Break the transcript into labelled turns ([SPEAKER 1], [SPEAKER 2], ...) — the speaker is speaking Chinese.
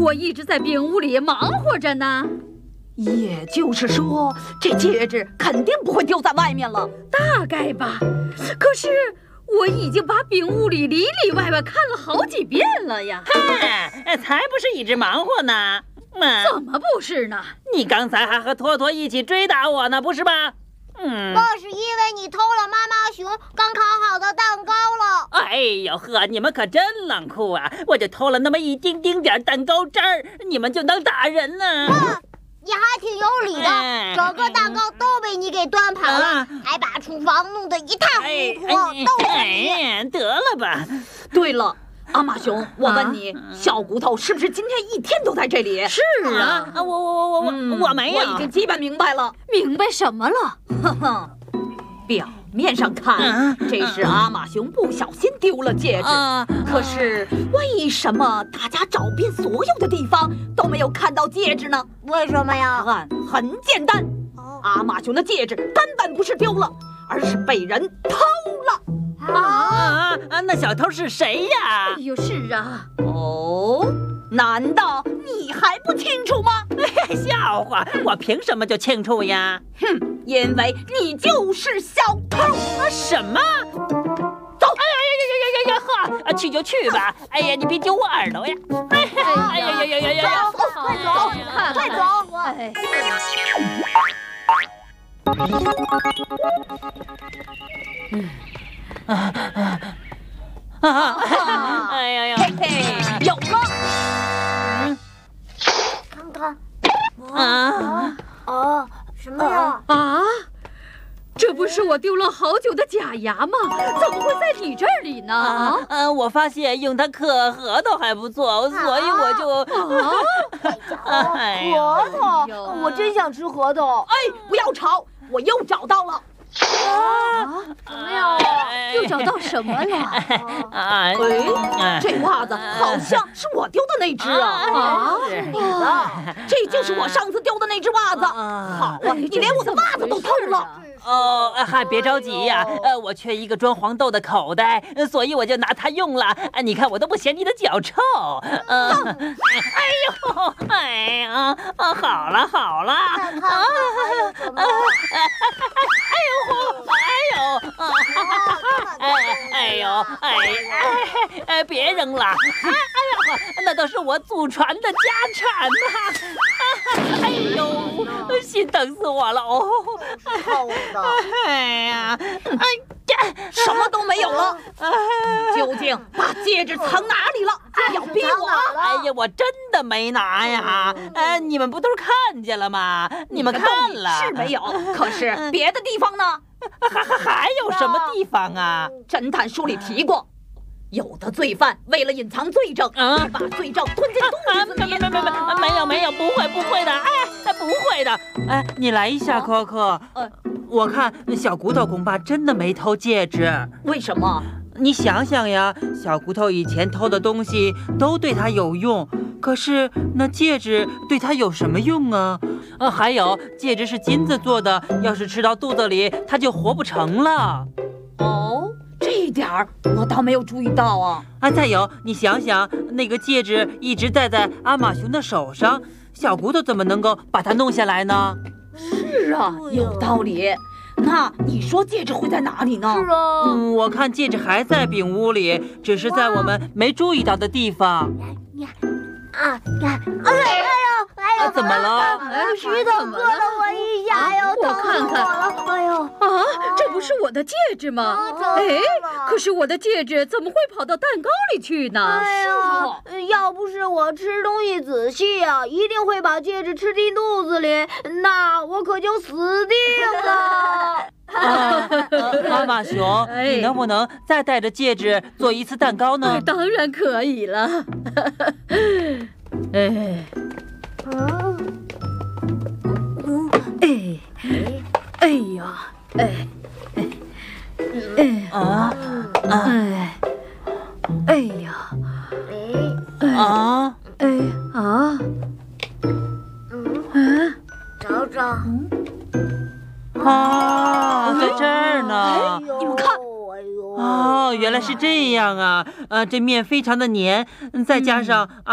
[SPEAKER 1] 我一直在饼屋里忙活着呢。
[SPEAKER 2] 也就是说，这戒指肯定不会丢在外面了。
[SPEAKER 1] 大概吧。可是我已经把饼屋里里里外外看了好几遍了呀。
[SPEAKER 3] 嗨，才不是一直忙活呢。
[SPEAKER 1] 怎么不是呢？
[SPEAKER 3] 你刚才还和托托一起追打我呢，不是吧？
[SPEAKER 4] 那是因为你偷了妈妈熊刚烤好的蛋糕了。
[SPEAKER 3] 哎呦呵，你们可真冷酷啊！我就偷了那么一丁丁点蛋糕汁儿，你们就能打人呢？
[SPEAKER 4] 你还挺有理的，整个蛋糕都被你给端盘了，还把厨房弄得一塌糊涂，都是你。
[SPEAKER 3] 得了吧。
[SPEAKER 2] 对了，阿玛熊，我问你，小骨头是不是今天一天都在这里？
[SPEAKER 1] 是啊，
[SPEAKER 3] 我没有。
[SPEAKER 2] 我已经基本明白了。
[SPEAKER 1] 明白什么了？
[SPEAKER 2] 哼哼，表面上看，这是阿玛熊不小心丢了戒指。可是为什么大家找遍所有的地方都没有看到戒指呢？
[SPEAKER 4] 为什么呀？
[SPEAKER 2] 答案很简单，阿玛熊的戒指根本不是丢了，而是被人偷了。
[SPEAKER 3] 那小偷是谁呀？
[SPEAKER 1] 哎呦，是啊。
[SPEAKER 2] 哦，难道你还不清楚吗？
[SPEAKER 3] 笑话，我凭什么就清楚呀？
[SPEAKER 2] 哼，因为你就是小偷。
[SPEAKER 3] 什么？
[SPEAKER 2] 走！
[SPEAKER 3] 呵，去就去吧。哎呀，你别揪我耳朵呀！哎呀！
[SPEAKER 4] 快走，快走！
[SPEAKER 3] 哎呀，
[SPEAKER 2] 嘿嘿，有了！
[SPEAKER 4] 看看。什么呀？
[SPEAKER 1] 这不是我丢了好久的假牙吗？怎么会在你这里呢？
[SPEAKER 3] 我发现用它嗑核桃还不错，所以我就……
[SPEAKER 4] 核桃，我真想吃核桃。
[SPEAKER 2] 哎，不要吵，我又找到了。
[SPEAKER 4] 怎么样？
[SPEAKER 1] 又找到什么了？
[SPEAKER 2] 这袜子好像是我丢的那只啊！这就是我上次丢的那只袜子。好啊，你连我的袜子都偷了。
[SPEAKER 3] 还别着急呀，我缺一个装黄豆的口袋，所以我就拿它用了。你看我都不嫌你的脚臭。哎呀，好了，
[SPEAKER 4] 看看还有什么？
[SPEAKER 3] 别扔了！那都是我祖传的家产呐！心疼死我了哦！
[SPEAKER 4] 臭的！
[SPEAKER 2] 什么都没有了。你究竟把戒指藏哪里了？要逼我？
[SPEAKER 3] 哎呀，我真的没拿呀！你们不都是看见了吗？你们看了
[SPEAKER 2] 是没有，可是别的地方呢？
[SPEAKER 3] 还有什么地方啊？
[SPEAKER 2] 侦探书里提过，有的罪犯为了隐藏罪证，把罪证吞进肚子里。
[SPEAKER 3] 没有，不会的，不会的。你来一下，可可。我看小骨头恐怕真的没偷戒指。
[SPEAKER 2] 为什么？
[SPEAKER 3] 你想想呀，小骨头以前偷的东西都对他有用，可是那戒指对他有什么用啊？还有戒指是金子做的，要是吃到肚子里，他就活不成了。
[SPEAKER 2] 哦，这一点儿我倒没有注意到啊。
[SPEAKER 3] 再有，你想想，那个戒指一直戴在阿玛熊的手上，小骨头怎么能够把它弄下来呢？
[SPEAKER 2] 是啊，有道理。那你说戒指会在哪里呢？
[SPEAKER 4] 是啊，
[SPEAKER 3] 我看戒指还在饼屋里，只是在我们没注意到的地方。怎么了？
[SPEAKER 4] 石头割了我一下，
[SPEAKER 1] 我看看。
[SPEAKER 4] 哎呦，
[SPEAKER 1] 这不是我的戒指吗？可是我的戒指怎么会跑到蛋糕里去呢？
[SPEAKER 4] 哎呀，要不是我吃东西仔细啊，一定会把戒指吃进肚子里，那我可就死定了。
[SPEAKER 3] 阿玛熊，你能不能再带着戒指做一次蛋糕呢？
[SPEAKER 1] 当然可以了。哎呀，
[SPEAKER 4] 找找。
[SPEAKER 3] 在这儿呢。
[SPEAKER 4] 你们看，
[SPEAKER 3] 原来是这样啊！这面非常的黏，再加上